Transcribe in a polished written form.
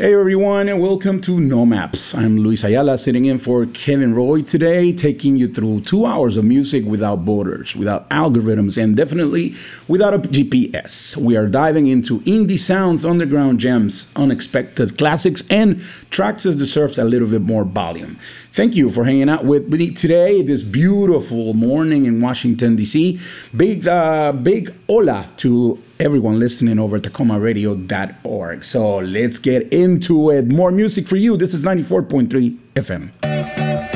Hey everyone, and welcome to No Maps. I'm Luis Ayala, sitting in for Kevin Roy today, taking you through 2 hours of music without borders, without algorithms, and definitely without a GPS. We are diving into indie sounds, underground gems, unexpected classics, and tracks that deserves a little bit more volume. Thank you for hanging out with me today, this beautiful morning in Washington, D.C. Big hola to everyone listening over at TacomaRadio.org. So let's get into it. More music for you. This is 94.3 FM.